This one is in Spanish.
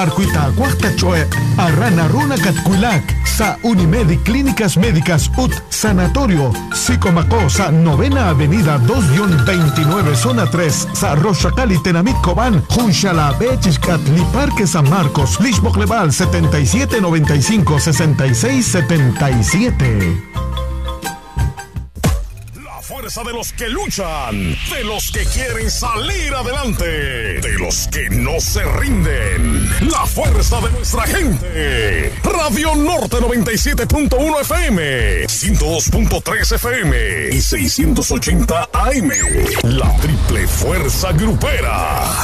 Arcuita Cuarta Choe, Arrana Runa Catcuilac, Sa Unimedic Clínicas Médicas UT Sanatorio, Sicomaco, Sa Novena Avenida 2-29, Zona 3, Sa Rochacali Tenamit Cobán, Junchala Bechiscat, Parque San Marcos, Lishmocleval 7795 6677. Fuerza de los que luchan, de los que quieren salir adelante, de los que no se rinden. La fuerza de nuestra gente. Radio Norte 97.1 FM, 102.3 FM y 680 AM. La triple fuerza grupera.